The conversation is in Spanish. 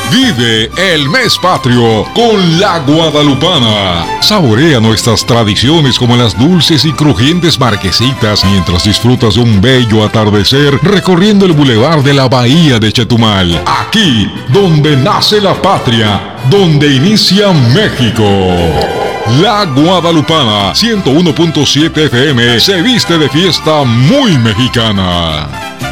Vive el mes patrio con la Guadalupana. Saborea nuestras tradiciones como las dulces y crujientes marquesitas mientras disfrutas de un bello atardecer recorriendo el bulevar de la Bahía de Chetumal. Aquí, donde nace la patria, donde inicia México. La Guadalupana 101.7 FM se viste de fiesta muy mexicana.